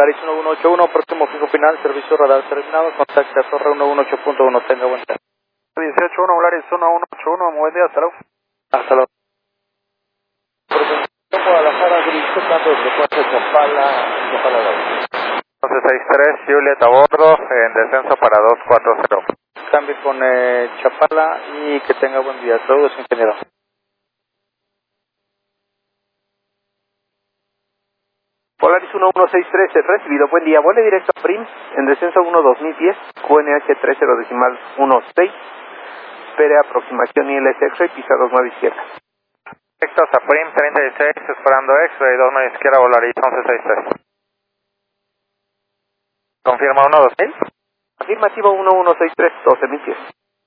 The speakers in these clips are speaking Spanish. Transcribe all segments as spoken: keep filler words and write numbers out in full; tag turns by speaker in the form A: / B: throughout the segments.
A: Volaris uno uno ocho uno, próximo fijo final, servicio radar terminado, contacte a Torre uno uno ocho punto uno, tenga buen día.
B: dieciocho uno, Volaris uno uno ocho uno, buen día, hasta luego.
A: Hasta luego. Guadalajara, dirección tanto de Puerto Chapala, Chapala dos.
B: once sesenta y tres, Juliet a bordo, en descenso para dos cuatro cero.
A: Cambio con eh, Chapala y que tenga buen día. Saludos, ingeniero.
C: Polaris uno uno seis tres, recibido, buen día, vuele directo a Prim, en descenso uno dos mil diez, Q N H tres cero decimal uno seis, espere aproximación I L S X-ray, pisados nueve izquierda.
B: Texas a Prim treinta y seis, esperando X-ray, dos nueve izquierda, Volaris once sesenta y tres. ¿Confirma uno dos mil?
C: Afirmativo uno uno seis tres, doce mil pies.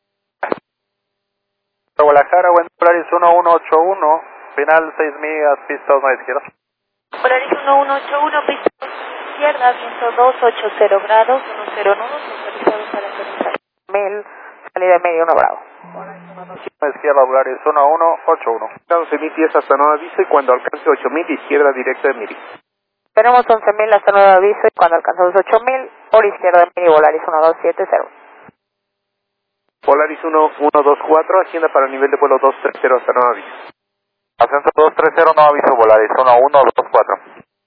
B: Guadalajara, buen Volaris uno uno ocho uno, final seis millas, pista dos nueve izquierda.
D: Volaris uno uno ocho uno, pista izquierda, viento dos ocho cero grados, uno cero nudos, autorizados para aterrizar.
E: Mil, salida medio, uno bravo.
B: Izquierda, Volaris uno uno ocho uno.
C: doce mil pies hasta nuevo aviso y cuando alcance ocho mil, izquierda directa de Miri.
E: Tenemos once mil hasta nuevo aviso y cuando alcanzamos ocho mil, por izquierda de Miri, Volaris uno dos siete cero.
C: Volaris uno uno dos cuatro, agenda para nivel de vuelo dos tres cero hasta nuevo aviso.
B: Ascenso dos tres cero, no aviso, Volaris uno uno dos cuatro.